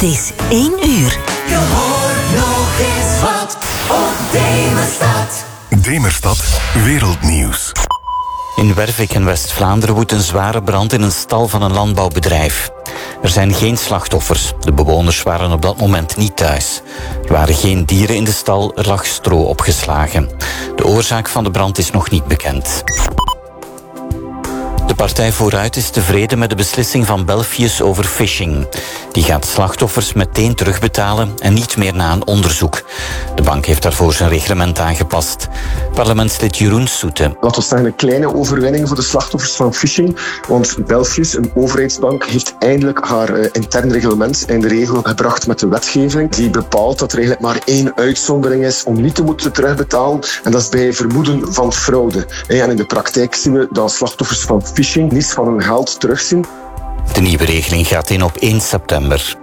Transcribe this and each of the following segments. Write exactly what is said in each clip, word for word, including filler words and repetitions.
is één uur. Je hoort nog eens wat op Demerstad. Demerstad Wereldnieuws. In Wervik in West-Vlaanderen woedt een zware brand in een stal van een landbouwbedrijf. Er zijn geen slachtoffers. De bewoners waren op dat moment niet thuis. Er waren geen dieren in de stal, er lag stro opgeslagen. De oorzaak van de brand is nog niet bekend. De partij Vooruit is tevreden met de beslissing van Belfius over phishing. Die gaat slachtoffers meteen terugbetalen en niet meer na een onderzoek. De bank heeft daarvoor zijn reglement aangepast. Parlementslid Jeroen Soete. Dat was een kleine overwinning voor de slachtoffers van phishing. Want Belfius, een overheidsbank, heeft eindelijk haar uh, intern reglement in de regel gebracht met de wetgeving. Die bepaalt dat er eigenlijk maar één uitzondering is om niet te moeten terugbetalen. En dat is bij vermoeden van fraude. En in de praktijk zien we dat slachtoffers van phishing niets van hun geld terugzien. De nieuwe regeling gaat in op één september.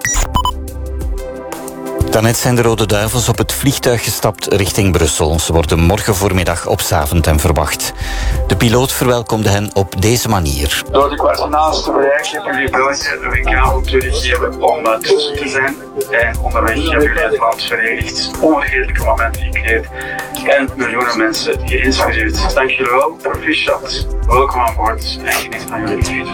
Daarnet zijn de Rode Duivels op het vliegtuig gestapt richting Brussel. Ze worden morgen voormiddag op Zaventem verwacht. De piloot verwelkomde hen op deze manier. Door de kwartfinales te bereiken hebben jullie België de W K-opportuniteit gegeven om uh, tussen te zijn. En onderweg hebben jullie het land verenigd, onvergetelijke momenten gecreëerd en miljoenen mensen geïnspireerd. Dank jullie wel, proficiat, welkom aan boord en geniet van jullie leven.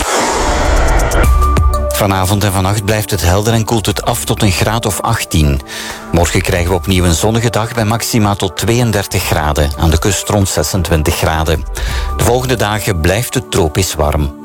Vanavond en vannacht blijft het helder en koelt het af tot een graad of achttien. Morgen krijgen we opnieuw een zonnige dag bij maxima tot tweeëndertig graden. Aan de kust rond zesentwintig graden. De volgende dagen blijft het tropisch warm.